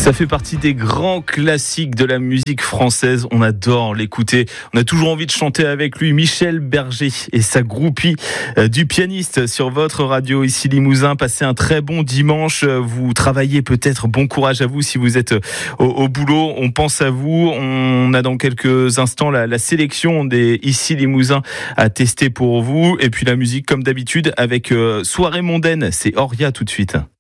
Ça fait partie des grands classiques de la musique française. On adore l'écouter. On a toujours envie de chanter avec lui. Michel Berger et sa groupie du pianiste sur votre radio ici Limousin. Passez un très bon dimanche. Vous travaillez peut-être. Bon courage à vous si vous êtes au boulot. On pense à vous. On a dans quelques instants la sélection des ici Limousin à tester pour vous. Et puis la musique comme d'habitude avec Soirée mondaine. C'est Auria tout de suite.